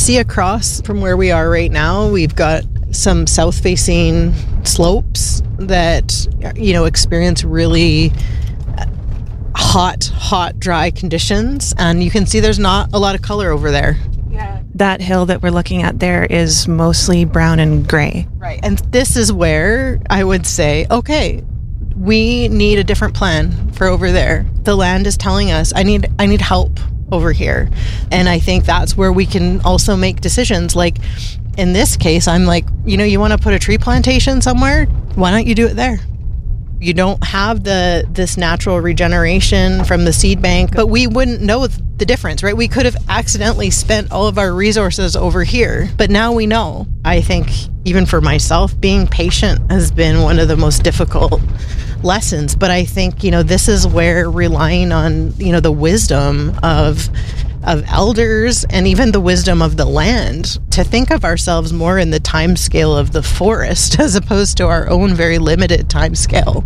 see across from where we are right now, we've got some south-facing slopes that, experience really hot, dry conditions. And you can see there's not a lot of color over there. Yeah. That hill that we're looking at there is mostly brown and gray. Right. And this is where I would say, okay, we need a different plan for over there. The land is telling us, I need help over here. And I think that's where we can also make decisions. Like in this case, I'm like, you want to put a tree plantation somewhere? Why don't you do it there? You don't have this natural regeneration from the seed bank, but we wouldn't know the difference, right? We could have accidentally spent all of our resources over here, but now we know. I think even for myself, being patient has been one of the most difficult lessons. But I think, this is where relying on, the wisdom of elders and even the wisdom of the land to think of ourselves more in the time scale of the forest as opposed to our own very limited time scale.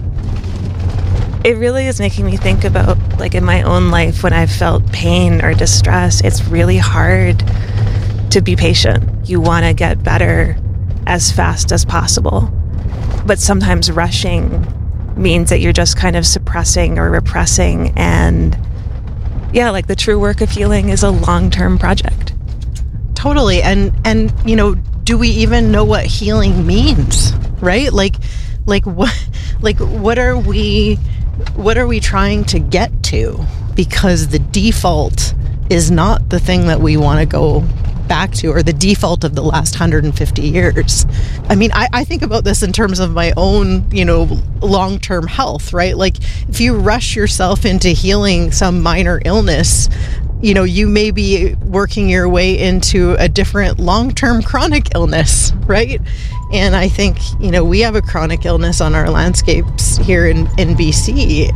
It really is making me think about, like, in my own life when I've felt pain or distress, it's really hard to be patient. You want to get better as fast as possible. But sometimes rushing means that you're just kind of suppressing or repressing. And yeah, like the true work of healing is a long-term project. Totally. And do we even know what healing means, right? Like what are we trying to get to? Because the default is not the thing that we want to go back to, or the default of the last 150 years. I mean, I think about this in terms of my own, long-term health, right? Like if you rush yourself into healing some minor illness, you may be working your way into a different long-term chronic illness, right? And I think, we have a chronic illness on our landscapes here in BC.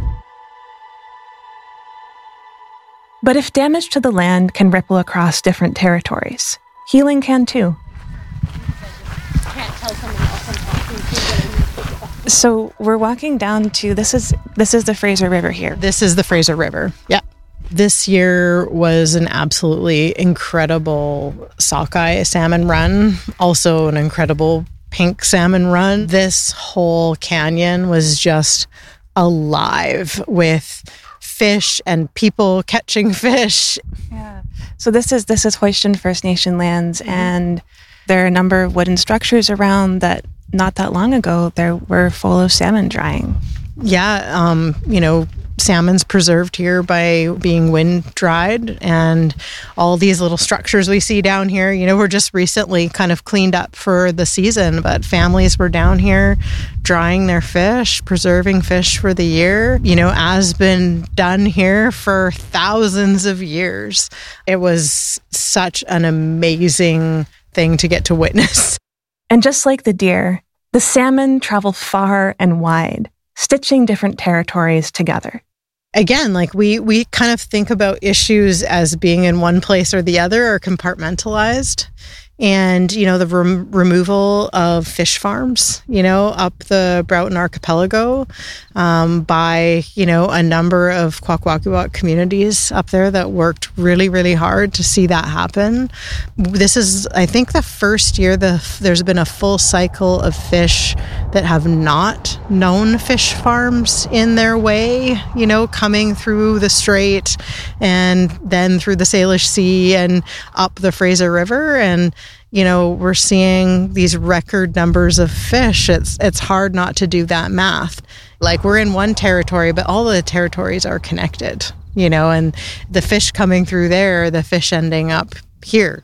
But if damage to the land can ripple across different territories, healing can too. So we're walking down to, this is the Fraser River here. This is the Fraser River, yeah. This year was an absolutely incredible sockeye salmon run, also an incredible pink salmon run. This whole canyon was just alive with fish and people catching fish. Yeah. So this is Hoiston First Nation lands, and there are a number of wooden structures around that not that long ago they were full of salmon drying. Yeah, salmon's preserved here by being wind dried, and all these little structures we see down here, were just recently kind of cleaned up for the season, but families were down here drying their fish, preserving fish for the year, as been done here for thousands of years. It was such an amazing thing to get to witness. And just like the deer, the salmon travel far and wide, stitching different territories together. Again, like we kind of think about issues as being in one place or the other, or compartmentalized. And, the removal of fish farms, up the Broughton Archipelago by, a number of Kwakwaka'wakw communities up there that worked really, really hard to see that happen. This is, I think, the first year there's been a full cycle of fish that have not known fish farms in their way, coming through the Strait and then through the Salish Sea and up the Fraser River. And we're seeing these record numbers of fish. It's hard not to do that math. Like, we're in one territory, but all the territories are connected, and the fish coming through there, the fish ending up here.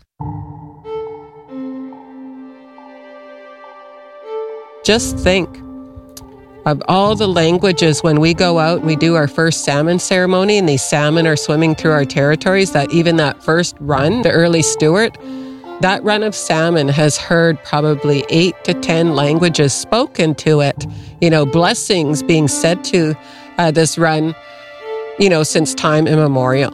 Just think of all the languages when we go out and we do our first salmon ceremony and these salmon are swimming through our territories, that even that first run, the early Stuart, that run of salmon has heard probably 8 to 10 languages spoken to it. Blessings being said to this run, since time immemorial.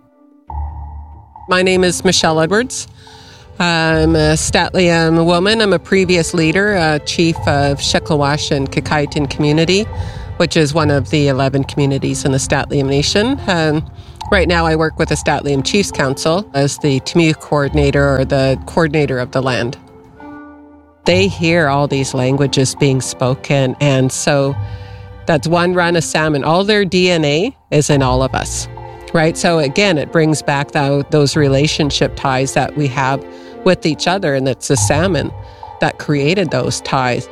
My name is Michelle Edwards. I'm a Statliam woman. I'm a previous leader, chief of Sheklawash and Kikaitan community, which is one of the 11 communities in the Statliam Nation. Right now, I work with the Statliam Chiefs Council as the TMU coordinator or the coordinator of the land. They hear all these languages being spoken, and so that's one run of salmon. All their DNA is in all of us, right? So again, it brings back those relationship ties that we have with each other, and it's the salmon that created those ties.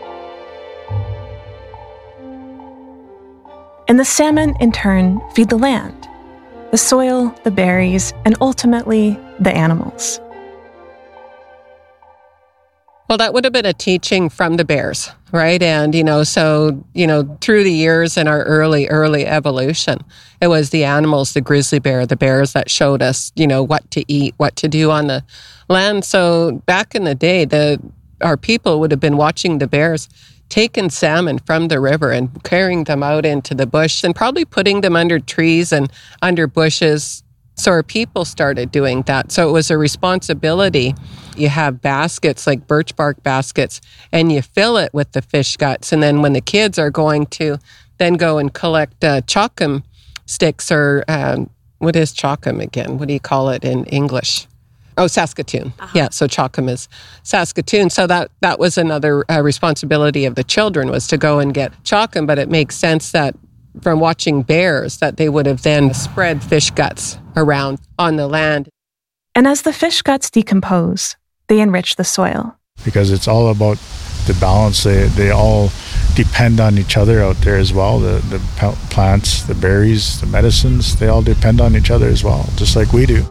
And the salmon, in turn, feed the land, the soil, the berries, and ultimately the animals. Well, that would have been a teaching from the bears, right? And, through the years in our early evolution, it was the animals, the grizzly bear, the bears that showed us, what to eat, what to do on the land. So back in the day, our people would have been watching the bears taking salmon from the river and carrying them out into the bush and probably putting them under trees and under bushes. So our people started doing that. So it was a responsibility. You have baskets, like birch bark baskets, and you fill it with the fish guts. And then when the kids are going to then go and collect chokum sticks, or what is chokum again? What do you call it in English? Oh, Saskatoon. Uh-huh. Yeah, so chokum is Saskatoon. So that was another responsibility of the children, was to go and get chokum. But it makes sense that from watching bears that they would have then spread fish guts around on the land. And as the fish guts decompose, they enrich the soil. Because it's all about the balance. They all depend on each other out there as well. The plants, the berries, the medicines, they all depend on each other as well, just like we do.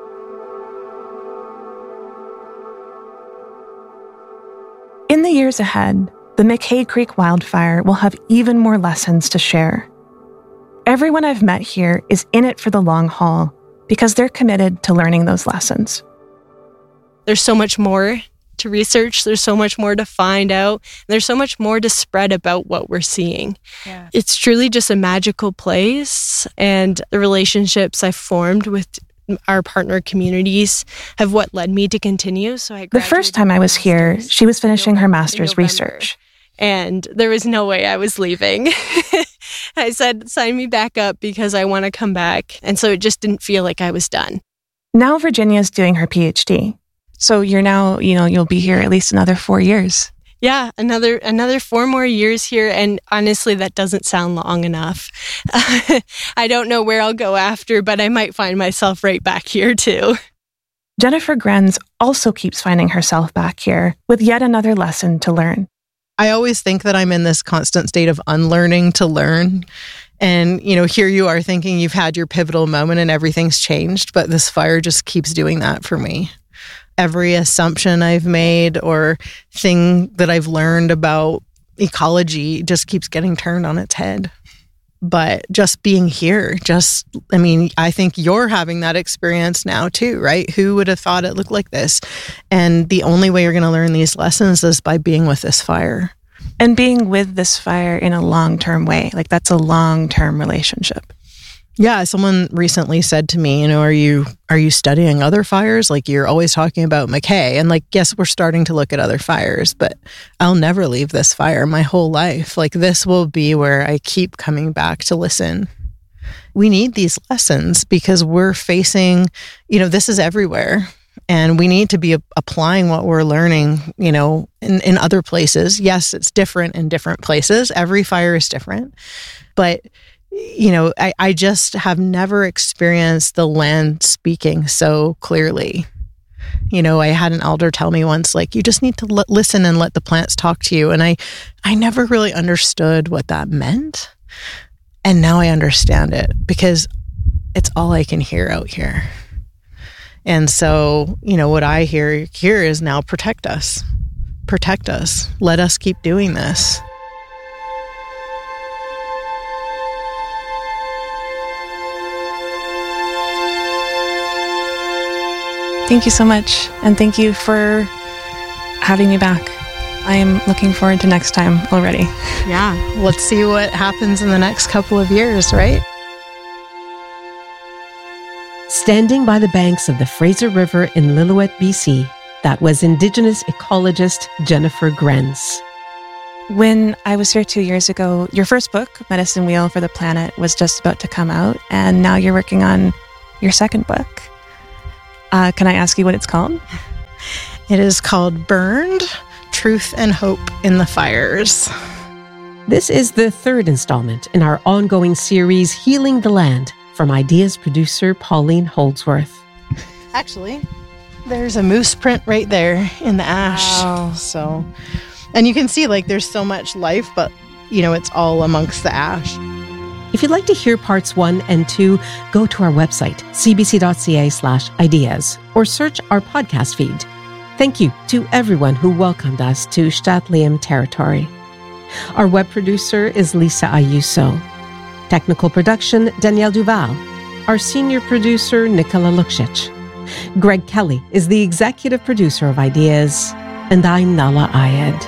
In the years ahead, the McKay Creek wildfire will have even more lessons to share. Everyone I've met here is in it for the long haul because they're committed to learning those lessons. There's so much more to research. There's so much more to find out. There's so much more to spread about what we're seeing. Yeah. It's truly just a magical place, and the relationships I've formed with our partner communities have what led me to continue. The first time I was here, she was finishing her master's research. And there was no way I was leaving. I said, sign me back up because I want to come back. And so it just didn't feel like I was done. Now Virginia's doing her PhD. So you're now, you'll be here at least another 4 years. Yeah, another 4 more years here. And honestly, that doesn't sound long enough. I don't know where I'll go after, but I might find myself right back here too. Jennifer Grenz also keeps finding herself back here with yet another lesson to learn. I always think that I'm in this constant state of unlearning to learn. And, here you are thinking you've had your pivotal moment and everything's changed, but this fire just keeps doing that for me. Every assumption I've made or thing that I've learned about ecology just keeps getting turned on its head. But just being here, I think you're having that experience now too, right? Who would have thought it looked like this? And the only way you're going to learn these lessons is by being with this fire. And being with this fire in a long-term way. Like, that's a long-term relationship. Yeah, someone recently said to me, are you studying other fires? Like, you're always talking about McKay. And yes, we're starting to look at other fires, but I'll never leave this fire my whole life. This will be where I keep coming back to listen. We need these lessons because we're facing, this is everywhere. And we need to be applying what we're learning, in other places. Yes, it's different in different places. Every fire is different. But I just have never experienced the land speaking so clearly. I had an elder tell me once, you just need to listen and let the plants talk to you. And I never really understood what that meant. And now I understand it because it's all I can hear out here. And so, what I hear here is now protect us. Protect us. Let us keep doing this. Thank you so much. And thank you for having me back. I am looking forward to next time already. Yeah. Let's see what happens in the next couple of years, right? Standing by the banks of the Fraser River in Lillooet, BC, that was Indigenous ecologist Jennifer Grenz. When I was here 2 years ago, your first book, Medicine Wheel for the Planet, was just about to come out, and now you're working on your second book. Can I ask you what it's called? It is called Burned: Truth and Hope in the Fires. This is the third installment in our ongoing series, Healing the Land, from Ideas producer Pauline Holdsworth. Actually, there's a moose print right there in the ash. Wow. So, and you can see like there's so much life, but it's all amongst the ash. If you'd like to hear parts 1 and 2, go to our website, cbc.ca/ideas, or search our podcast feed. Thank you to everyone who welcomed us to St'át'imc territory. Our web producer is Lisa Ayuso. Technical production, Danielle Duval. Our senior producer, Nicola Luksic. Greg Kelly is the executive producer of Ideas, and I'm Nala Ayed.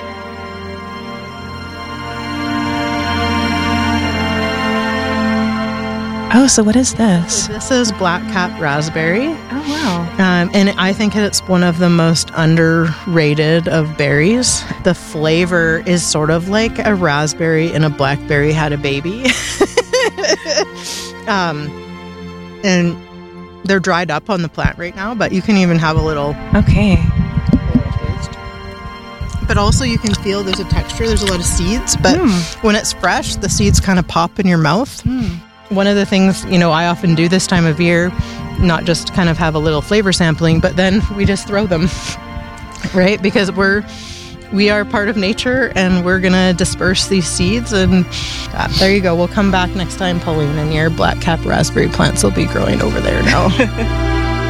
Oh, so what is this? So this is Black Cap Raspberry. Oh, wow. And I think it's one of the most underrated of berries. The flavor is sort of like a raspberry and a blackberry had a baby. And they're dried up on the plant right now, but you can even have a little Okay. taste. But also you can feel there's a texture, there's a lot of seeds, but when it's fresh, the seeds kind of pop in your mouth. One of the things, I often do this time of year, not just kind of have a little flavor sampling, but then we just throw them, right? Because we are part of nature, and we're going to disperse these seeds. And there you go. We'll come back next time, Pauline, and your black cap raspberry plants will be growing over there now.